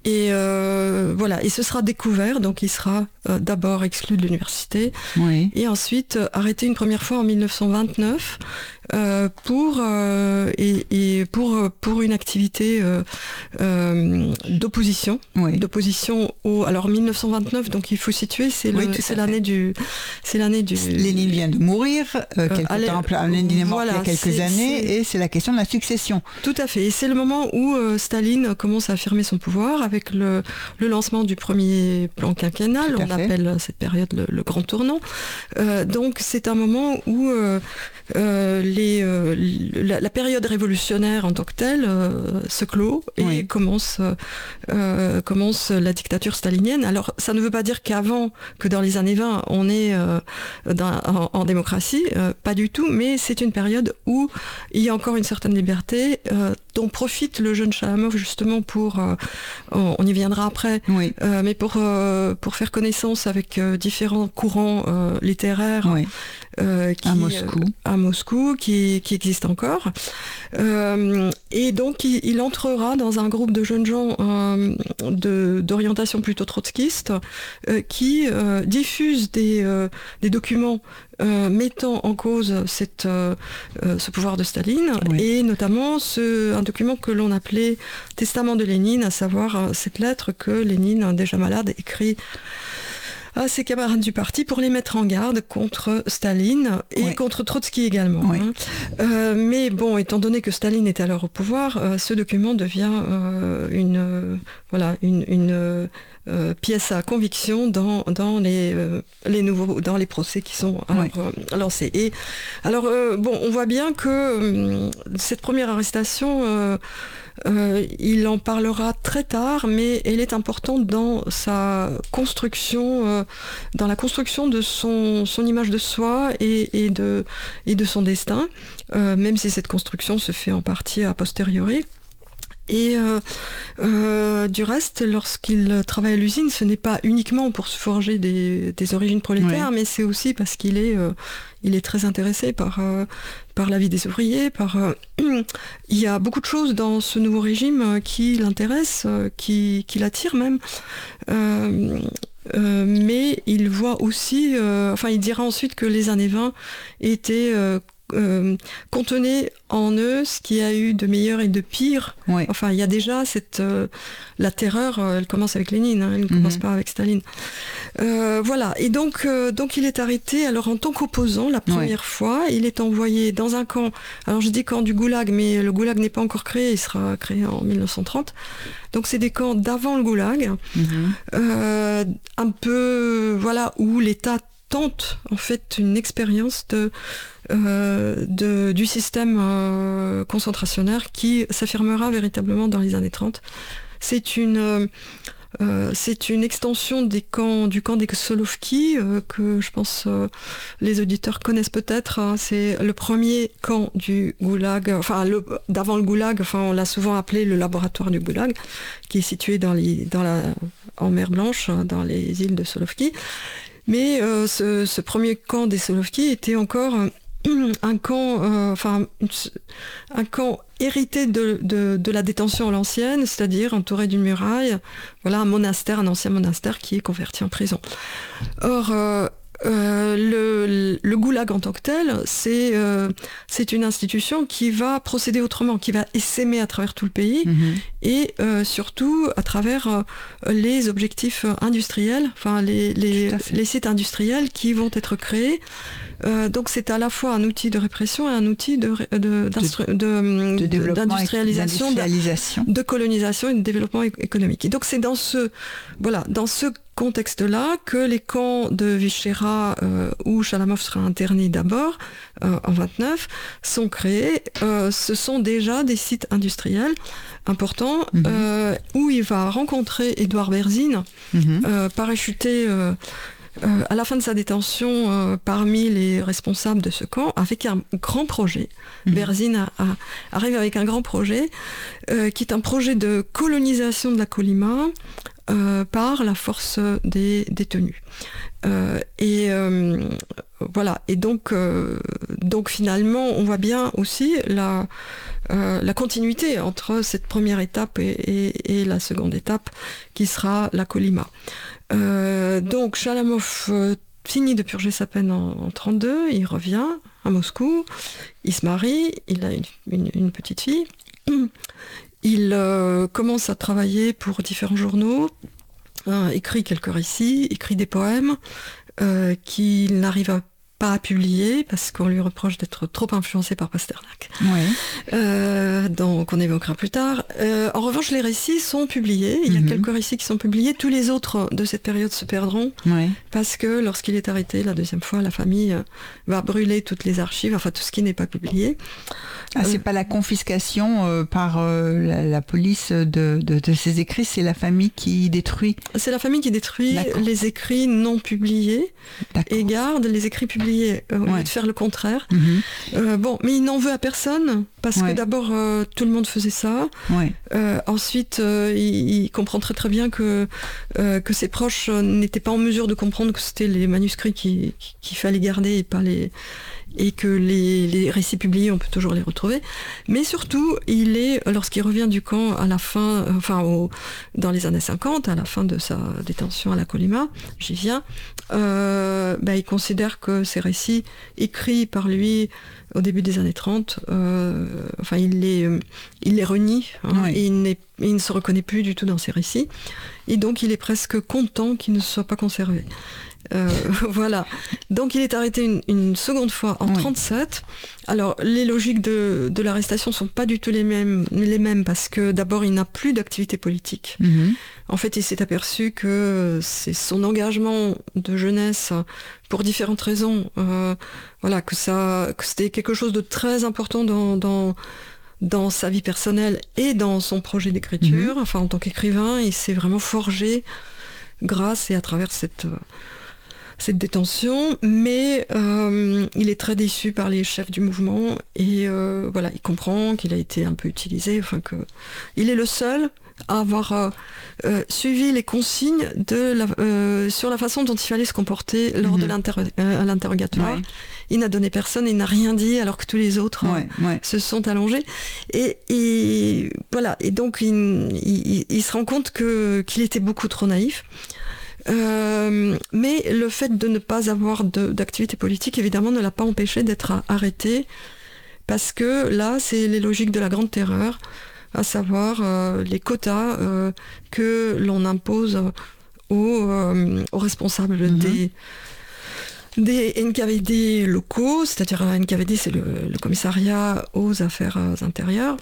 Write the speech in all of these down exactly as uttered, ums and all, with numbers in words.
Et euh, voilà, et ce sera découvert, donc il sera euh, d'abord exclu de l'université, oui. et ensuite euh, arrêté une première fois en mille neuf cent vingt-neuf euh, pour euh, et, et pour pour une activité euh, euh, d'opposition, oui. d'opposition au. Alors mille neuf cent vingt-neuf, donc il faut situer, c'est oui, le, c'est l'année du, c'est l'année du. Lénine vient de mourir euh, quelque euh, temps, Lénine est mort voilà, il y a quelques années, c'est... et c'est la question de la succession. Tout à fait, et c'est le moment où euh, Staline commence à affirmer son pouvoir avec le, le lancement du premier plan quinquennal, on fait. appelle cette période le, le grand tournant. Euh, donc c'est un moment où euh, euh, les, euh, la, la période révolutionnaire en tant que telle euh, se clôt et oui. commence, euh, commence la dictature stalinienne. Alors ça ne veut pas dire qu'avant, que dans les années vingt, on est euh, dans, en, en démocratie, euh, pas du tout, mais c'est une période où il y a encore une certaine liberté euh, dont profite le jeune Chalamov justement pour, euh, on, on y viendra après, oui. euh, mais pour, euh, pour faire connaissance avec euh, différents courants euh, littéraires oui. euh, qui, à Moscou, euh, à Moscou qui, qui existent encore. Euh, et donc il, il entrera dans un groupe de jeunes gens euh, de, d'orientation plutôt trotskiste euh, qui euh, diffusent des, euh, des documents Euh, mettant en cause cette, euh, euh, ce pouvoir de Staline, oui. et notamment ce, un document que l'on appelait Testament de Lénine, à savoir euh, cette lettre que Lénine, déjà malade, écrit à ses camarades du parti pour les mettre en garde contre Staline et oui. contre Trotsky également. Oui. Hein. Euh, mais bon, étant donné que Staline est alors au pouvoir, euh, ce document devient euh, une, euh, voilà, une, une euh, pièce à conviction dans, dans, les, euh, les nouveaux, dans les procès qui sont alors, oui. euh, lancés. Et alors, euh, bon, on voit bien que euh, cette première arrestation, euh, Euh, il en parlera très tard, mais elle est importante dans sa construction, euh, dans la construction de son, son image de soi et, et, de, et de son destin, euh, même si cette construction se fait en partie a posteriori. Et euh, euh, du reste, lorsqu'il travaille à l'usine, ce n'est pas uniquement pour se forger des, des origines prolétaires, oui. mais c'est aussi parce qu'il est, euh, il est très intéressé par, euh, par la vie des ouvriers. Par, euh, il y a beaucoup de choses dans ce nouveau régime qui l'intéressent, qui, qui l'attirent même. Euh, euh, mais il voit aussi, euh, enfin, il dira ensuite que les années vingt étaient euh, Euh, contenait en eux ce qu'il y a eu de meilleur et de pire. Oui. Enfin, il y a déjà cette euh, la terreur. Euh, elle commence avec Lénine, hein, elle ne mm-hmm. commence pas avec Staline. Euh, voilà. Et donc, euh, donc, il est arrêté. Alors, en tant qu'opposant, la première oui. fois, il est envoyé dans un camp. Alors, je dis camp du Goulag, mais le Goulag n'est pas encore créé. Il sera créé en mille neuf cent trente. Donc, c'est des camps d'avant le Goulag, mm-hmm. euh, un peu, voilà, où l'État tente en fait une expérience de Euh, de, du système euh, concentrationnaire qui s'affirmera véritablement dans les années trente. C'est une, euh, c'est une extension des camps, du camp des Solovki, euh, que je pense euh, les auditeurs connaissent peut-être. Hein. C'est le premier camp du Goulag, enfin le, d'avant le Goulag, enfin, on l'a souvent appelé le laboratoire du Goulag, qui est situé dans les, dans la, en mer Blanche, dans les îles de Solovki. Mais euh, ce, ce premier camp des Solovki était encore un camp, euh, enfin, un camp hérité de, de, de la détention à l'ancienne, c'est-à-dire entouré d'une muraille, voilà, un monastère, un ancien monastère qui est converti en prison. Or, euh, euh, le, le Goulag en tant que tel, c'est, euh, c'est une institution qui va procéder autrement, qui va essaimer à travers tout le pays, mmh. et euh, surtout à travers euh, les objectifs industriels, enfin les, les, les sites industriels qui vont être créés. Euh, donc c'est à la fois un outil de répression et un outil de, de, de, de, de, de d'industrialisation, d'industrialisation. De, de colonisation et de développement économique. Et donc c'est dans ce, voilà, dans ce contexte-là que les camps de Vyshera, euh, où Chalamov sera interné d'abord, euh, en vingt-neuf, sont créés. Euh, ce sont déjà des sites industriels importants, mm-hmm. euh, où il va rencontrer Édouard Berzine, mm-hmm. euh, parachuté euh, Euh, à la fin de sa détention, euh, parmi les responsables de ce camp, avec un grand projet. Mmh. Berzine a, a, arrive avec un grand projet, euh, qui est un projet de colonisation de la Kolyma euh, par la force des détenus. Euh, et euh, voilà. Et donc, euh, donc finalement, on voit bien aussi la, euh, la continuité entre cette première étape et, et, et la seconde étape, qui sera la Kolyma. Euh, donc Chalamov euh, finit de purger sa peine en, en trente-deux, il revient à Moscou, il se marie, il a une, une, une petite fille, il euh, commence à travailler pour différents journaux, hein, écrit quelques récits, écrit des poèmes euh, qu'il n'arrive pas à publier parce qu'on lui reproche d'être trop influencé par Pasternak. Oui. Euh, donc on évoquera plus tard. Euh, en revanche, les récits sont publiés. Il y a mm-hmm. quelques récits qui sont publiés. Tous les autres de cette période se perdront oui. parce que lorsqu'il est arrêté la deuxième fois, la famille va brûler toutes les archives, enfin tout ce qui n'est pas publié. Ah, c'est euh, pas la confiscation euh, par euh, la, la police de, de, de ces écrits, c'est la famille qui détruit. C'est la famille qui détruit D'accord. les écrits non publiés D'accord. et garde les écrits publiés euh, au ouais. lieu de faire le contraire. Mm-hmm. Euh, bon, mais il n'en veut à personne parce ouais. que d'abord euh, tout le monde faisait ça. Ouais. Euh, ensuite, euh, il, il comprend très très bien que euh, que ses proches n'étaient pas en mesure de comprendre que c'était les manuscrits qui, qui, qu'il fallait garder et pas les et que les, les récits publiés, on peut toujours les retrouver. Mais surtout, il est, lorsqu'il revient du camp à la fin, enfin, au, dans les années cinquante, à la fin de sa détention à la Kolyma, j'y viens, euh, bah, il considère que ces récits écrits par lui au début des années trente, euh, enfin, il les, il les renie, hein, oui. et il, n'est, il ne se reconnaît plus du tout dans ces récits. Et donc, il est presque content qu'ils ne soient pas conservés. Euh, voilà. Donc il est arrêté une, une seconde fois en oui. trente-sept. Alors les logiques de, de l'arrestation sont pas du tout les mêmes, les mêmes parce que d'abord il n'a plus d'activité politique. Mm-hmm. En fait, il s'est aperçu que c'est son engagement de jeunesse pour différentes raisons. Euh, voilà, que ça, que c'était quelque chose de très important dans, dans dans sa vie personnelle et dans son projet d'écriture. Mm-hmm. Enfin, en tant qu'écrivain, il s'est vraiment forgé grâce et à travers cette cette détention, mais euh, il est très déçu par les chefs du mouvement et euh, voilà, il comprend qu'il a été un peu utilisé, enfin que il est le seul à avoir euh, euh, suivi les consignes de la, euh, sur la façon dont il fallait se comporter lors mm-hmm. de l'inter- euh, l'interrogatoire. Ouais. Il n'a donné personne, il n'a rien dit alors que tous les autres ouais, euh, ouais. se sont allongés. Et, et voilà, et donc il, il, il se rend compte que, qu'il était beaucoup trop naïf. Euh, mais le fait de ne pas avoir de, d'activité politique, évidemment, ne l'a pas empêché d'être arrêté, parce que là, c'est les logiques de la Grande Terreur, à savoir euh, les quotas euh, que l'on impose aux, euh, aux responsables mm-hmm. des, des N K V D locaux, c'est-à-dire N K V D, c'est le, le commissariat aux affaires intérieures,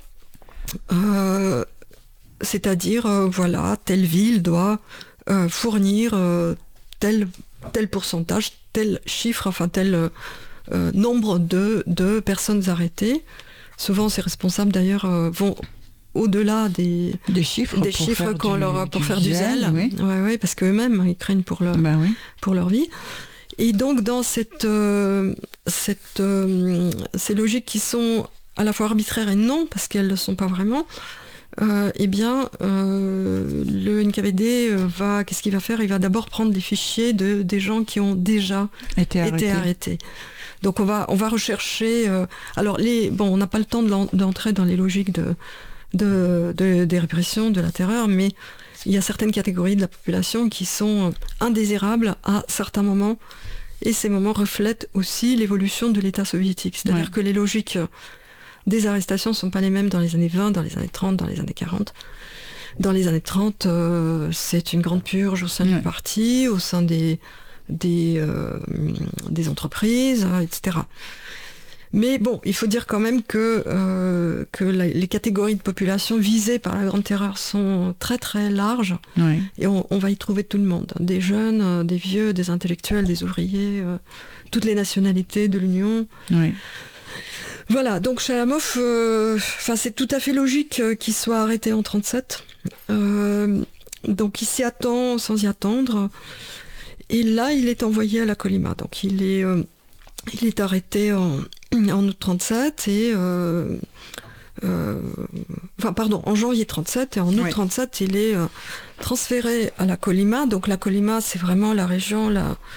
euh, c'est-à-dire, euh, voilà, telle ville doit Euh, fournir euh, tel, tel pourcentage, tel chiffre, enfin tel euh, nombre de, de personnes arrêtées. Souvent, ces responsables, d'ailleurs, euh, vont au-delà des, des chiffres, des pour chiffres faire qu'on du, leur, pour du faire du zèle. Oui. Ouais, ouais, parce qu'eux-mêmes, ils craignent pour leur, ben oui. pour leur vie. Et donc, dans cette, euh, cette, euh, ces logiques qui sont à la fois arbitraires et non, parce qu'elles ne le sont pas vraiment, Euh, eh bien, euh, le N K V D va, qu'est-ce qu'il va faire ? Il va d'abord prendre des fichiers de, des gens qui ont déjà été arrêtés. Été arrêtés. Donc on va, on va rechercher... Euh, alors, les, bon, on n'a pas le temps de d'entrer dans les logiques de, de, de, des répressions, de la terreur, mais il y a certaines catégories de la population qui sont indésirables à certains moments, et ces moments reflètent aussi l'évolution de l'État soviétique. C'est-à-dire ouais. que les logiques des arrestations ne sont pas les mêmes dans les années vingt, dans les années trente, dans les années quarante. Dans les années trente, euh, c'est une grande purge au sein ouais. du parti, au sein des, des, euh, des entreprises, et cetera. Mais bon, il faut dire quand même que, euh, que la, les catégories de population visées par la Grande Terreur sont très très larges, ouais. et on, on va y trouver tout le monde. Des jeunes, des vieux, des intellectuels, des ouvriers, euh, toutes les nationalités de l'Union. Ouais. Voilà, donc Chalamov, euh, c'est tout à fait logique euh, qu'il soit arrêté en trente-sept. Euh, donc il s'y attend sans y attendre. Et là, il est envoyé à la Kolyma. Donc il est, euh, il est arrêté en, en août trente-sept et... Euh, euh, enfin, pardon, en janvier trente-sept et en août oui. trente-sept, il est euh, transféré à la Kolyma. Donc la Kolyma, c'est vraiment la région la...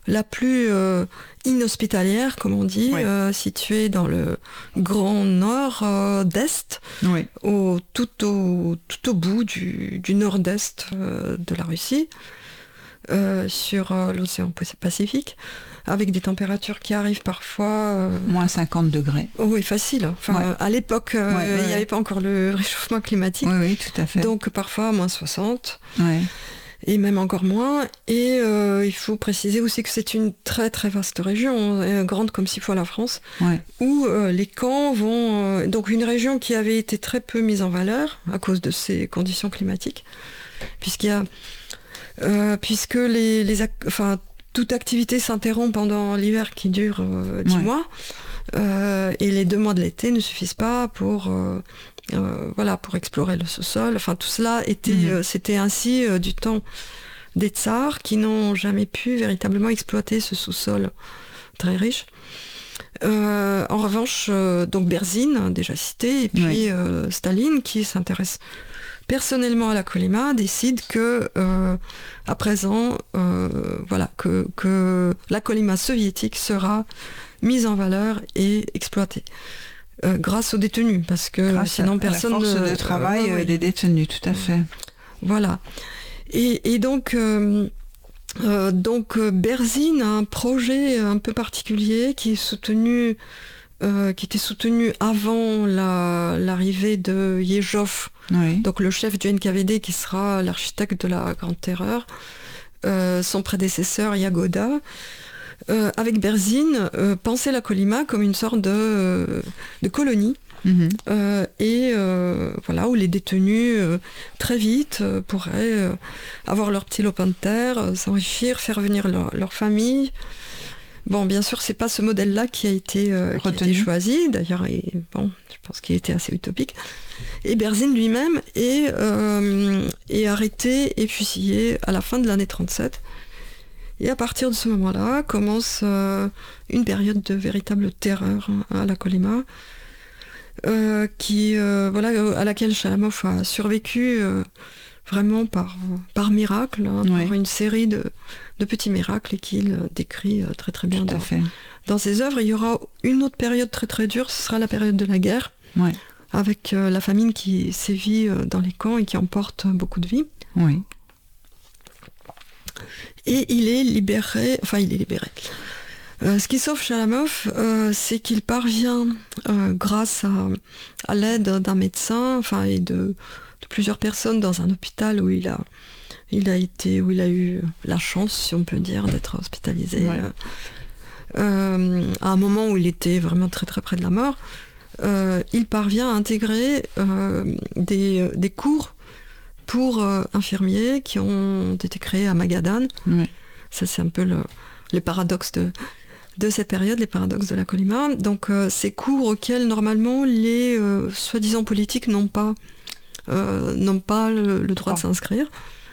la plus euh, inhospitalière, comme on dit, oui. euh, située dans le grand nord euh, d'est, oui. au, tout, au, tout au bout du, du nord-est euh, de la Russie, euh, sur euh, l'océan Pacifique, avec des températures qui arrivent parfois... Euh... moins cinquante degrés. Oh, oui, facile. Enfin, ouais. À l'époque, euh, ouais, ouais, il n'y avait ouais. pas encore le réchauffement climatique. Oui, oui, tout à fait. Donc parfois moins soixante. Ouais. Et même encore moins. Et euh, il faut préciser aussi que c'est une très très vaste région, euh, grande comme six fois la France, ouais. où euh, les camps vont... Euh, donc une région qui avait été très peu mise en valeur à cause de ces conditions climatiques, puisqu'il y a... Euh, puisque les... les enfin, toute activité s'interrompt pendant l'hiver qui dure euh, dix ouais. mois, euh, et les deux mois de l'été ne suffisent pas pour... Euh, Euh, voilà, pour explorer le sous-sol. Enfin, tout cela était, mmh. euh, c'était ainsi euh, du temps des tsars qui n'ont jamais pu véritablement exploiter ce sous-sol très riche. Euh, en revanche, euh, donc Berzine, déjà cité, et puis oui. euh, Staline, qui s'intéresse personnellement à la Kolyma, décide que, euh, à présent, euh, voilà, que, que la Kolyma soviétique sera mise en valeur et exploitée. Euh, grâce aux détenus, parce que grâce sinon à, personne à la force ne... de travail euh, oui. des détenus, tout à fait. Voilà. Et, et donc, euh, euh, donc Berzine a un projet un peu particulier qui est soutenu, euh, qui était soutenu avant la, l'arrivée de Yezhov, oui. donc le chef du N K V D qui sera l'architecte de la Grande Terreur, euh, son prédécesseur Yagoda. Euh, avec Berzine, euh, penser la Kolyma comme une sorte de, euh, de colonie, mmh. euh, et euh, voilà, où les détenus euh, très vite euh, pourraient euh, avoir leur petit lopin de terre, euh, s'enrichir, faire venir leur, leur famille. Bon, bien sûr, c'est pas ce modèle-là qui a été, euh, qui a été choisi, d'ailleurs, et, bon, je pense qu'il était assez utopique. Et Berzine lui-même est, euh, est arrêté et fusillé à la fin de l'année trente-sept. Et à partir de ce moment-là, commence euh, une période de véritable terreur hein, à la Kolyma, euh, qui, euh, voilà, à laquelle Chalamov a survécu euh, vraiment par, par miracle, hein, oui. par une série de, de petits miracles et qu'il décrit euh, très très bien dans, dans ses œuvres. Il y aura une autre période très très dure, ce sera la période de la guerre, oui. avec euh, la famine qui sévit euh, dans les camps et qui emporte beaucoup de vies. Oui. Et il est libéré, enfin il est libéré. Euh, ce qui sauve Chalamov, euh, c'est qu'il parvient, euh, grâce à, à l'aide d'un médecin, enfin et de, de plusieurs personnes dans un hôpital où il a, il a été, où il a eu la chance, si on peut dire, d'être hospitalisé, ouais. euh, euh, à un moment où il était vraiment très très près de la mort. Euh, il parvient à intégrer euh, des, des cours pour euh, infirmiers qui ont été créés à Magadan. Oui. Ça, c'est un peu le, le paradoxe de, de cette période, les paradoxes de la Kolyma. Donc, euh, ces cours auxquels, normalement, les euh, soi-disant politiques n'ont pas, euh, n'ont pas le, le droit oh. de s'inscrire.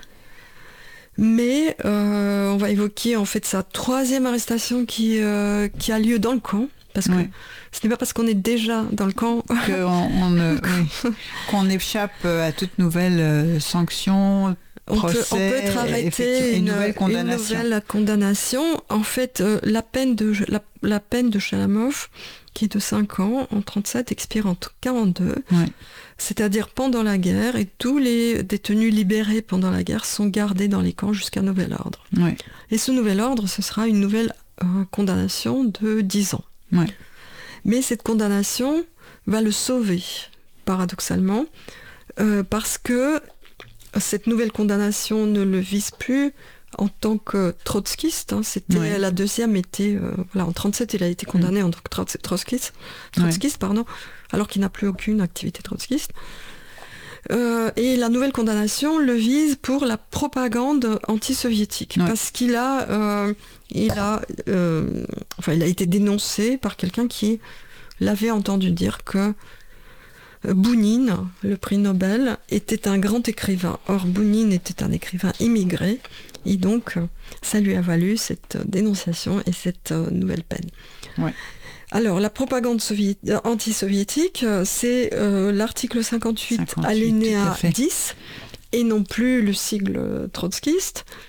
Mais euh, on va évoquer, en fait, sa troisième arrestation qui, euh, qui a lieu dans le camp. Parce que oui. ce n'est pas parce qu'on est déjà dans le camp que on, on, euh, oui, qu'on échappe à toute nouvelle euh, sanction, on procès, peut, on peut être arrêté, une, une, nouvelle condamnation. Une nouvelle condamnation. En fait, euh, la, peine de, la, la peine de Chalamov, qui est de cinq ans, en trente-sept, expire en quarante-deux, oui. c'est-à-dire pendant la guerre, et tous les détenus libérés pendant la guerre sont gardés dans les camps jusqu'à nouvel ordre. Oui. Et ce nouvel ordre, ce sera une nouvelle euh, condamnation de dix ans. Ouais. Mais cette condamnation va le sauver, paradoxalement, euh, parce que cette nouvelle condamnation ne le vise plus en tant que trotskiste. Hein, c'était, ouais. La deuxième était... Euh, voilà, en trente-sept, il a été condamné mmh. en tant que trotskiste, trotskiste ouais. pardon, alors qu'il n'a plus aucune activité trotskiste. Euh, et la nouvelle condamnation le vise pour la propagande anti-soviétique, ouais. parce qu'il a... Euh, Il a, euh, enfin, il a été dénoncé par quelqu'un qui l'avait entendu dire que Bounine, le prix Nobel, était un grand écrivain. Or, Bounine était un écrivain immigré, et donc ça lui a valu cette dénonciation et cette euh, nouvelle peine. Ouais. Alors, la propagande sovié- anti-soviétique, c'est euh, l'article cinquante-huit, alinéa dix, et non plus le sigle trotskiste.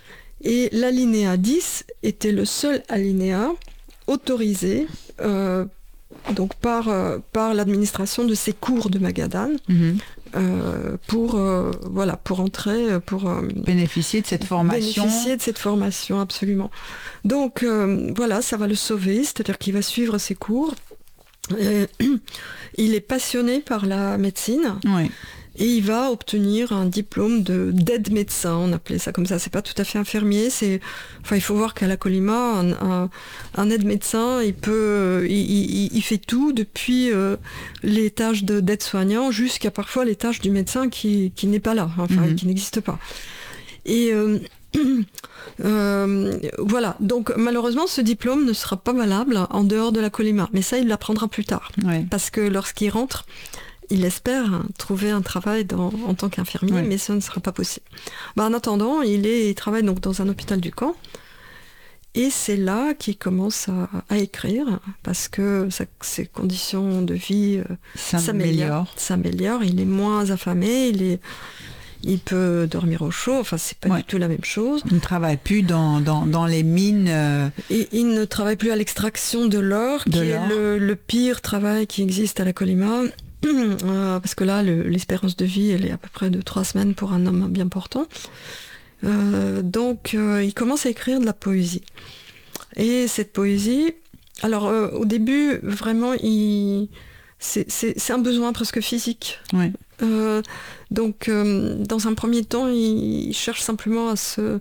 Et l'alinéa dix était le seul alinéa autorisé euh, donc par, euh, par l'administration de ces cours de Magadan. Mm-hmm. Euh, pour euh, voilà pour entrer pour euh, bénéficier de cette formation bénéficier de cette formation absolument. Donc euh, voilà, ça va le sauver, c'est-à-dire qu'il va suivre ses cours. Et, il est passionné par la médecine. Oui. Et il va obtenir un diplôme de, d'aide-médecin, on appelait ça comme ça. C'est pas tout à fait infirmier. C'est, enfin, il faut voir qu'à la Colima, un, un, un aide-médecin, il peut, il, il, il fait tout depuis euh, les tâches de, d'aide-soignant jusqu'à parfois les tâches du médecin qui, qui n'est pas là, enfin, mm-hmm. qui n'existe pas. Et euh, euh, voilà. Donc malheureusement, ce diplôme ne sera pas valable en dehors de la Colima. Mais ça, il l'apprendra plus tard, ouais. Parce que lorsqu'il rentre, il espère trouver un travail dans, en tant qu'infirmier, oui. Mais ça ne sera pas possible. Bah, en attendant, il, est, il travaille donc dans un hôpital du camp, et c'est là qu'il commence à, à écrire, parce que sa, ses conditions de vie euh, s'améliorent. s'améliorent. Il est moins affamé, il, est, il peut dormir au chaud, enfin c'est pas ouais. du tout la même chose. Il ne travaille plus dans, dans, dans les mines. Euh... Et il ne travaille plus à l'extraction de l'or, de qui l'or. est le, le pire travail qui existe à la Colima. Euh, parce que là, le, l'espérance de vie, elle est à peu près de trois semaines pour un homme bien portant. Euh, donc, euh, il commence à écrire de la poésie. Et cette poésie, alors euh, au début, vraiment, il, c'est, c'est, c'est un besoin presque physique. Ouais. Euh, donc, euh, dans un premier temps, il, il cherche simplement à se,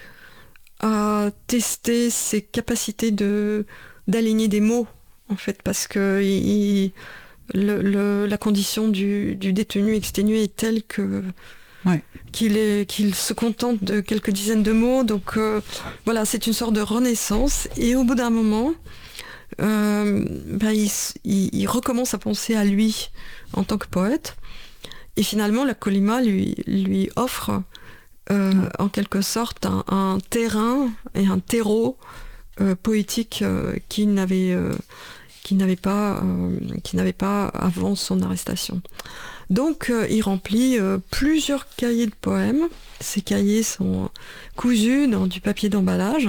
à tester ses capacités de d'aligner des mots, en fait, parce que il Le, le, la condition du, du détenu exténué est telle que, ouais. qu'il, est, qu'il se contente de quelques dizaines de mots. Donc euh, voilà, c'est une sorte de renaissance. Et au bout d'un moment, euh, ben, il, il, il recommence à penser à lui en tant que poète. Et finalement, la Colima lui, lui offre euh, ouais. en quelque sorte un, un terrain et un terreau euh, poétique euh, qu'il n'avait... Euh, qui n'avait pas, euh, qui n'avait pas avant son arrestation. Donc, euh, il remplit euh, plusieurs cahiers de poèmes. Ces cahiers sont cousus dans du papier d'emballage.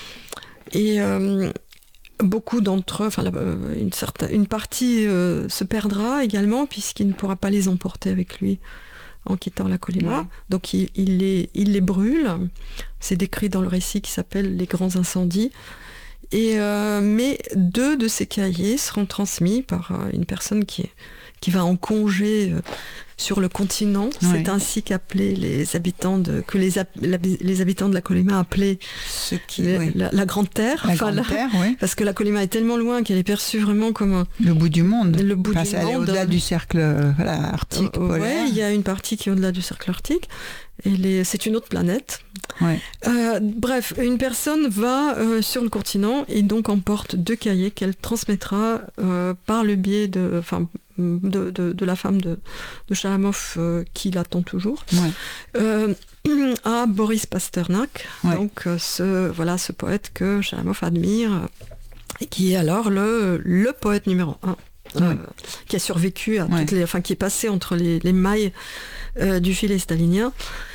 Et euh, beaucoup d'entre eux, enfin, une, certaine, une partie euh, se perdra également, puisqu'il ne pourra pas les emporter avec lui en quittant la Colima. Ouais. Donc, il, il, les, il les brûle. C'est décrit dans le récit qui s'appelle « Les grands incendies ». Et euh, mais deux de ces cahiers seront transmis par euh, une personne qui, qui va en congé euh, sur le continent. Oui. C'est ainsi qu'appelaient les habitants de que les, la, les habitants de la Colima appelaient ce qui les, oui. la, la Grande Terre. La enfin, Grande la, Terre, oui. Parce que la Colima est tellement loin qu'elle est perçue vraiment comme un, le bout du monde. Le bout enfin, du c'est monde. au-delà du cercle voilà, arctique. Euh, polaire. Oui, il y a une partie qui est au-delà du cercle arctique. Et les, c'est une autre planète. Ouais. Euh, bref, une personne va euh, sur le continent et donc emporte deux cahiers qu'elle transmettra euh, par le biais de, enfin, de, de, de la femme de, de Chalamov euh, qui l'attend toujours, ouais. euh, à Boris Pasternak, ouais. donc euh, ce, voilà, ce poète que Chalamov admire et qui est alors le, le poète numéro un. Euh, ouais. Qui a survécu à ouais. toutes les, enfin qui est passé entre les, les mailles euh, du filet stalinien.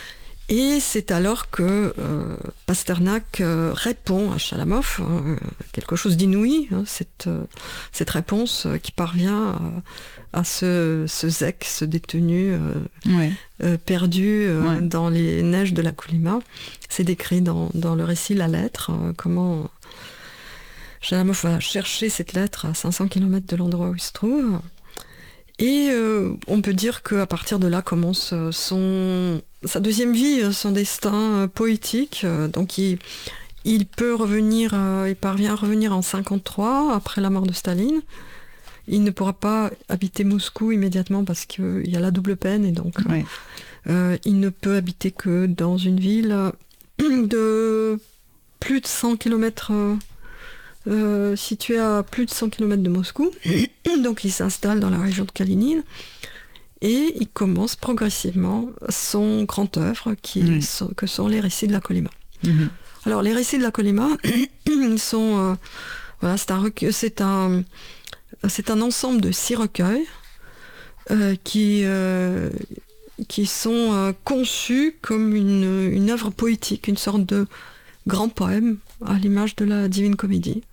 Et c'est alors que euh, Pasternak euh, répond à Chalamov, hein, quelque chose d'inouï, hein, cette, euh, cette réponse euh, qui parvient à, à ce, ce zèque, ce détenu euh, ouais. euh, perdu euh, ouais. dans les neiges de la Colima. C'est décrit dans, dans le récit La Lettre, euh, comment Chalamov va chercher cette lettre à cinq cents kilomètres de l'endroit où il se trouve. Et euh, on peut dire qu'à partir de là commence son, sa deuxième vie, son destin poétique. Donc il, il peut revenir, euh, il parvient à revenir en cinquante-trois, après la mort de Staline. Il ne pourra pas habiter Moscou immédiatement parce qu'il y a la double peine et donc oui. euh, il ne peut habiter que dans une ville de plus de cent kilomètres Euh, situé à plus de cent kilomètres de Moscou. Donc il s'installe dans la région de Kalinine et il commence progressivement son grand œuvre qui mmh. sont, que sont les récits de la Colima. Mmh. Alors les récits de la Colima sont euh, voilà, c'est un, c'est un c'est un ensemble de six recueils euh, qui euh, qui sont euh, conçus comme une, une œuvre poétique, une sorte de grand poème à l'image de la Divine Comédie.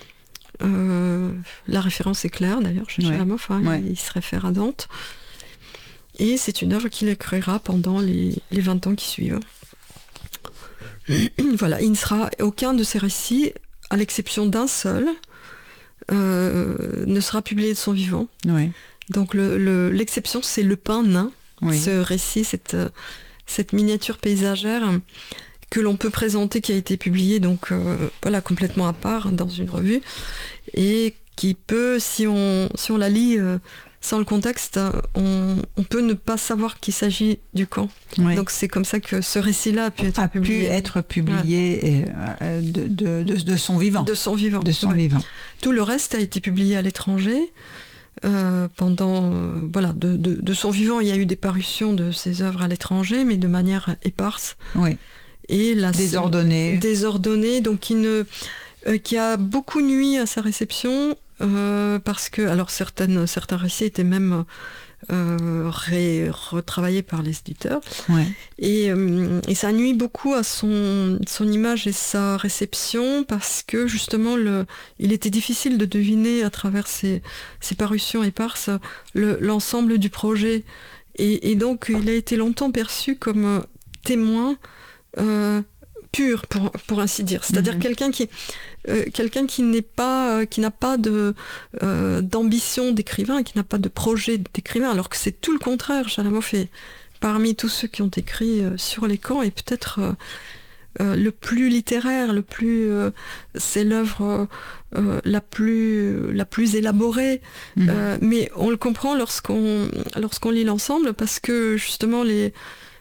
Euh, la référence est claire d'ailleurs chez Chalamov, hein, ouais. il, il se réfère à Dante. Et c'est une œuvre qu'il écrira pendant les, les vingt ans qui suivent. Voilà, il ne sera aucun de ces récits, à l'exception d'un seul, euh, ne sera publié de son vivant. Ouais. Donc le, le, l'exception, c'est Le Pain Nain, oui. ce récit, cette, cette miniature paysagère que l'on peut présenter, qui a été publiée donc euh, voilà, complètement à part dans une revue, et qui peut, si on, si on la lit euh, sans le contexte, on, on peut ne pas savoir qu'il s'agit du camp. Oui. Donc c'est comme ça que ce récit-là a pu être a publié. pu être publié ouais. et, euh, de, de, de, de son vivant. De son vivant. De son ouais. vivant. Tout le reste a été publié à l'étranger. Euh, pendant euh, voilà de, de, de son vivant, il y a eu des parutions de ses œuvres à l'étranger, mais de manière éparse. Oui. Et la désordonnée. Désordonnée, donc qui ne euh, qui a beaucoup nui à sa réception. Euh, parce que, alors certaines, certains récits étaient même euh, ré, retravaillés par les éditeurs, ouais. et, euh, et ça nuit beaucoup à son, son image et sa réception, parce que justement, le, il était difficile de deviner à travers ces, ces parutions éparses le, l'ensemble du projet, et, et donc il a été longtemps perçu comme témoin euh, pur, pour, pour ainsi dire, c'est-à-dire mm-hmm. quelqu'un qui Euh, quelqu'un qui n'est pas, euh, qui n'a pas de euh, d'ambition d'écrivain, qui n'a pas de projet d'écrivain, alors que c'est tout le contraire. Chalamov est parmi tous ceux qui ont écrit euh, sur les camps, et peut-être euh, euh, le plus littéraire, le plus, euh, c'est l'œuvre euh, la plus la plus élaborée. Mmh. Euh, mais on le comprend lorsqu'on lorsqu'on lit l'ensemble, parce que justement les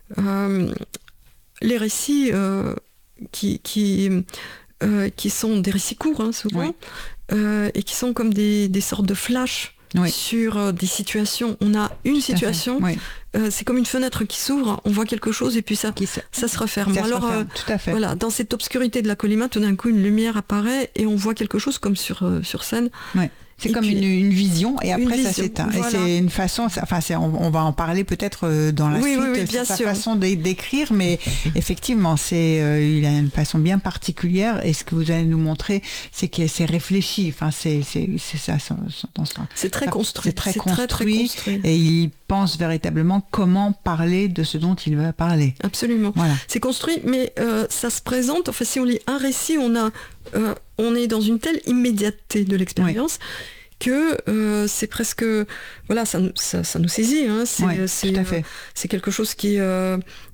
euh, les récits euh, qui qui Euh, qui sont des récits courts, hein, souvent, oui. euh, et qui sont comme des, des sortes de flash oui. sur euh, des situations. On a une situation, oui. euh, c'est comme une fenêtre qui s'ouvre, on voit quelque chose et puis ça, se... ça se referme. Ça Alors, se referme. Euh, Tout à fait. Voilà, dans cette obscurité de la colima, tout d'un coup, une lumière apparaît et on voit quelque chose comme sur, euh, sur scène. Oui. C'est et comme puis, une, une vision, et après vision, ça s'éteint. Voilà. Et c'est une façon, enfin, c'est, on, on va en parler peut-être dans la oui, suite, oui, oui, bien sa sûr. façon d'écrire, mais effectivement, c'est, euh, il a une façon bien particulière, et ce que vous allez nous montrer, c'est que c'est réfléchi, enfin, c'est, c'est, c'est ça. C'est très construit. C'est très, c'est construit, très, très construit, et il pense véritablement comment parler de ce dont il va parler. Absolument. Voilà. C'est construit, mais euh, ça se présente, enfin, si on lit un récit, on a, euh, on est dans une telle immédiateté de l'expérience. Oui. que euh, c'est presque voilà ça, ça, ça nous saisit hein, c'est, ouais, c'est, tout à fait. Euh, c'est quelque chose qui euh,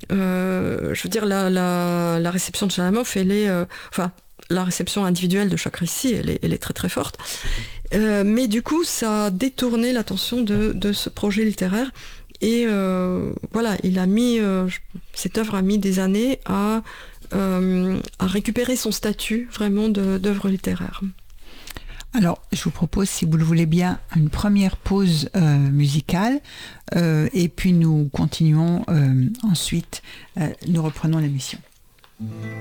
euh, je veux dire la, la, la réception de Chalamov elle est euh, enfin la réception individuelle de chaque récit elle est, elle est très très forte euh, mais du coup ça a détourné l'attention de, de ce projet littéraire et euh, voilà il a mis euh, cette œuvre a mis des années à, euh, à récupérer son statut vraiment de, d'œuvre littéraire. Alors, je vous propose, si vous le voulez bien, une première pause euh, musicale euh, et puis nous continuons euh, ensuite, euh, nous reprenons l'émission.